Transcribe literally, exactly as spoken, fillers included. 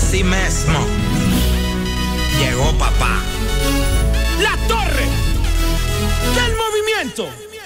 Así mismo. Llegó papá. La torre del movimiento.